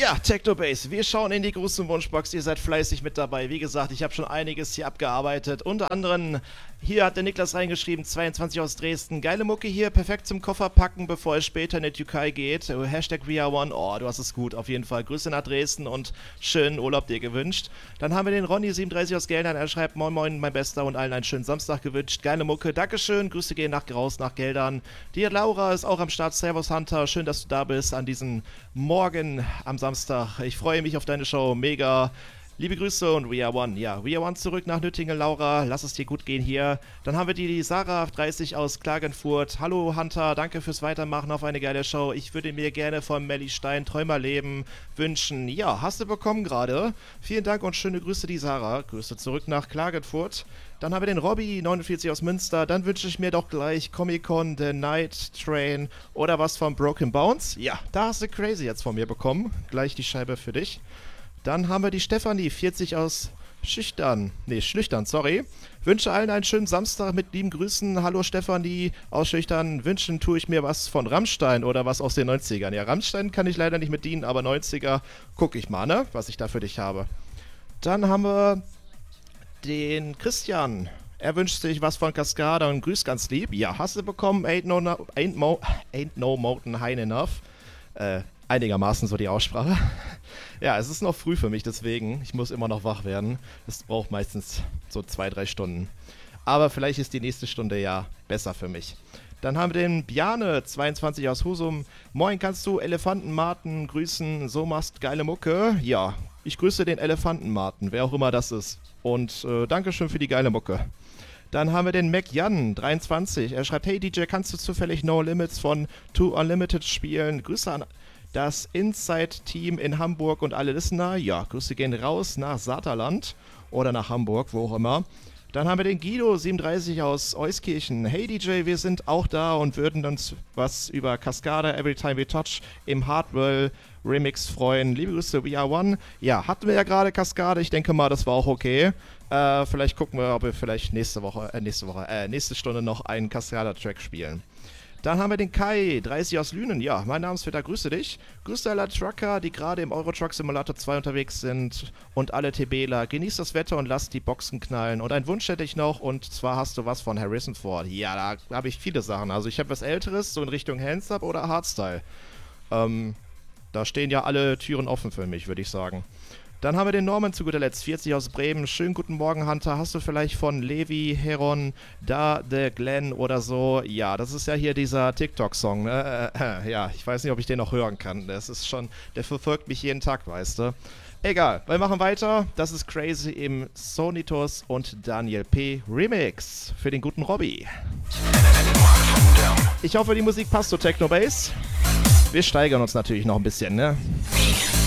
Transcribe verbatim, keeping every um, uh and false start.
Ja, Technobase, wir schauen in die großen Wunschbox, ihr seid fleißig mit dabei. Wie gesagt, ich habe schon einiges hier abgearbeitet. Unter anderem, hier hat der Niklas reingeschrieben, zweiundzwanzig aus Dresden. Geile Mucke hier, perfekt zum Koffer packen, bevor es später in die Türkei geht. Hashtag We Are One, oh, du hast es gut, auf jeden Fall. Grüße nach Dresden und schönen Urlaub dir gewünscht. Dann haben wir den Ronny siebenunddreißig aus Geldern, er schreibt, moin moin, mein Bester, und allen einen schönen Samstag gewünscht. Geile Mucke, Dankeschön, Grüße gehen nach raus, nach Geldern. Die Laura ist auch am Start, Servus Hunter, schön, dass du da bist an diesem Morgen am Samstag. Ich freue mich auf deine Show, mega. Liebe Grüße und We Are One. Ja, We Are One zurück nach Nüttingen, Laura. Lass es dir gut gehen hier. Dann haben wir die, die Sarah dreißig aus Klagenfurt. Hallo Hunter, danke fürs Weitermachen auf eine geile Show. Ich würde mir gerne von Melly Stein Träumerleben wünschen. Ja, hast du bekommen gerade. Vielen Dank und schöne Grüße, die Sarah. Grüße zurück nach Klagenfurt. Dann haben wir den Robby, neunundvierzig aus Münster. Dann wünsche ich mir doch gleich Comic-Con, The Night Train oder was von Broken Bones. Ja, da hast du Crazy jetzt von mir bekommen. Gleich die Scheibe für dich. Dann haben wir die Stefanie, vierzig aus Schüchtern, nee, Schlüchtern, sorry. Wünsche allen einen schönen Samstag mit lieben Grüßen. Hallo Stefanie aus Schüchtern. Wünschen tue ich mir was von Rammstein oder was aus den neunzigern. Ja, Rammstein kann ich leider nicht mit dienen, aber neunziger gucke ich mal, ne, was ich da für dich habe. Dann haben wir den Christian. Er wünscht sich was von Cascada und grüßt ganz lieb. Ja, hast du bekommen. Ain't no, no, ain't mo, ain't no mountain high enough. Äh, einigermaßen so die Aussprache. Ja, es ist noch früh für mich, deswegen. Ich muss immer noch wach werden. Es braucht meistens so zwei, drei Stunden. Aber vielleicht ist die nächste Stunde ja besser für mich. Dann haben wir den Bjarne, zweiundzwanzig aus Husum. Moin, kannst du Elefantenmarten grüßen? So machst geile Mucke. Ja, ich grüße den Elefantenmarten, wer auch immer das ist. Und äh, Dankeschön für die geile Mucke. Dann haben wir den Mac Jan, dreiundzwanzig. Er schreibt, hey D J, kannst du zufällig No Limits von Two Unlimited spielen? Grüße an das Inside-Team in Hamburg und alle Listener. Ja, Grüße gehen raus nach Saterland oder nach Hamburg, wo auch immer. Dann haben wir den Guido, siebenunddreißig aus Euskirchen. Hey D J, wir sind auch da und würden uns was über Cascada Every Time We Touch im Hardwell Remix freuen. Liebe Grüße, We Are One. Ja, hatten wir ja gerade Cascada. Ich denke mal, das war auch okay. Äh, vielleicht gucken wir, ob wir vielleicht nächste Woche, äh, nächste Woche, äh, nächste Stunde noch einen Cascada-Track spielen. Dann haben wir den Kai, dreißig aus Lünen. Ja, mein Namensvetter, grüße dich. Grüße alle Trucker, die gerade im Euro Truck Simulator zwei unterwegs sind und alle TBler. Genießt das Wetter und lasst die Boxen knallen. Und einen Wunsch hätte ich noch, und zwar hast du was von Harrison Ford. Ja, da habe ich viele Sachen. Also ich habe was Älteres, so in Richtung Hands-Up oder Hardstyle. Ähm, da stehen ja alle Türen offen für mich, würde ich sagen. Dann haben wir den Norman zu guter Letzt, vierzig aus Bremen. Schönen guten Morgen, Hunter. Hast du vielleicht von Levi, Heron, Da, The Glenn oder so? Ja, das ist ja hier dieser TikTok-Song, ne? Äh, äh, ja, ich weiß nicht, ob ich den noch hören kann. Das ist schon, der verfolgt mich jeden Tag, weißt du. Egal, wir machen weiter. Das ist Crazy im Sonitus und Daniel P. Remix für den guten Robby. Ich hoffe, die Musik passt zu Technobase. Wir steigern uns natürlich noch ein bisschen, ne?